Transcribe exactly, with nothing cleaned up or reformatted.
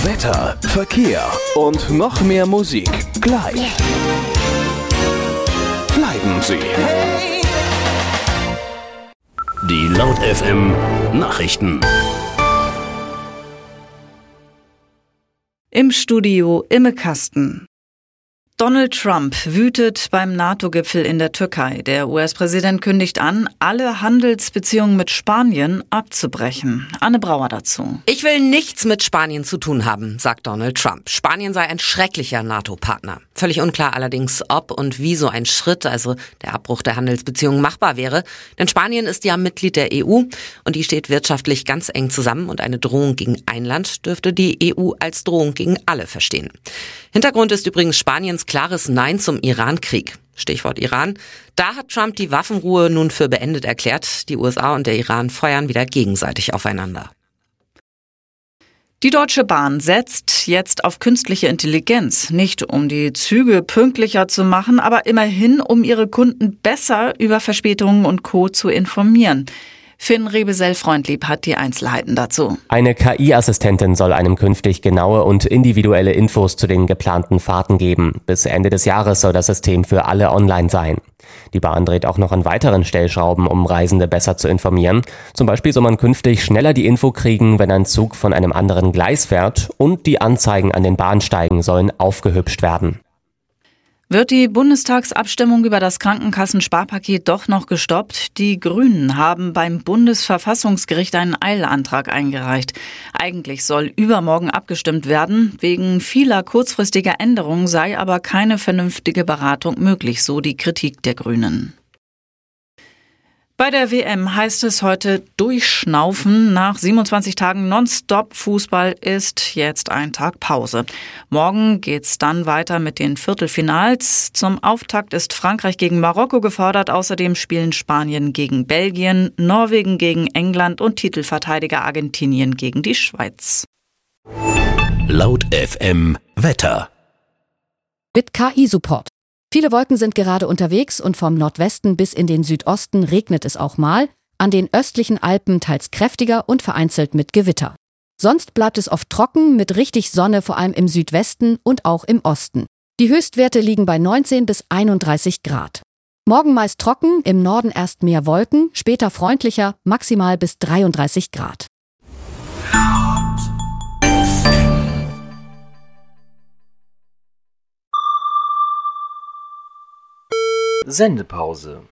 Wetter, Verkehr und noch mehr Musik. Gleich. Bleiben Sie. Die Laut F M Nachrichten. Im Studio Imme Kasten. Donald Trump wütet beim NATO-Gipfel in der Türkei. Der U S-Präsident kündigt an, alle Handelsbeziehungen mit Spanien abzubrechen. Anne Brauer dazu. Ich will nichts mit Spanien zu tun haben, sagt Donald Trump. Spanien sei ein schrecklicher NATO-Partner. Völlig unklar allerdings, ob und wie so ein Schritt, also der Abbruch der Handelsbeziehungen, machbar wäre. Denn Spanien ist ja Mitglied der E U und die steht wirtschaftlich ganz eng zusammen. Und eine Drohung gegen ein Land dürfte die E U als Drohung gegen alle verstehen. Hintergrund ist übrigens Spaniens klares Nein zum Iran-Krieg. Stichwort Iran. Da hat Trump die Waffenruhe nun für beendet erklärt. Die U S A und der Iran feuern wieder gegenseitig aufeinander. Die Deutsche Bahn setzt jetzt auf künstliche Intelligenz. Nicht um die Züge pünktlicher zu machen, aber immerhin, um ihre Kunden besser über Verspätungen und Co. zu informieren. Finn Rebesell-Freundlieb hat die Einzelheiten dazu. Eine K I-Assistentin soll einem künftig genaue und individuelle Infos zu den geplanten Fahrten geben. Bis Ende des Jahres soll das System für alle online sein. Die Bahn dreht auch noch an weiteren Stellschrauben, um Reisende besser zu informieren. Zum Beispiel soll man künftig schneller die Info kriegen, wenn ein Zug von einem anderen Gleis fährt, und die Anzeigen an den Bahnsteigen sollen aufgehübscht werden. Wird die Bundestagsabstimmung über das Krankenkassensparpaket doch noch gestoppt? Die Grünen haben beim Bundesverfassungsgericht einen Eilantrag eingereicht. Eigentlich soll übermorgen abgestimmt werden. Wegen vieler kurzfristiger Änderungen sei aber keine vernünftige Beratung möglich, so die Kritik der Grünen. Bei der W M heißt es heute durchschnaufen. Nach siebenundzwanzig Tagen Nonstop-Fußball ist jetzt ein Tag Pause. Morgen geht's dann weiter mit den Viertelfinals. Zum Auftakt ist Frankreich gegen Marokko gefordert. Außerdem spielen Spanien gegen Belgien, Norwegen gegen England und Titelverteidiger Argentinien gegen die Schweiz. Laut F M Wetter. Mit K I-Support. Viele Wolken sind gerade unterwegs und vom Nordwesten bis in den Südosten regnet es auch mal, an den östlichen Alpen teils kräftiger und vereinzelt mit Gewitter. Sonst bleibt es oft trocken mit richtig Sonne, vor allem im Südwesten und auch im Osten. Die Höchstwerte liegen bei neunzehn bis einunddreißig Grad. Morgen meist trocken, im Norden erst mehr Wolken, später freundlicher, maximal bis dreiunddreißig Grad. Sendepause.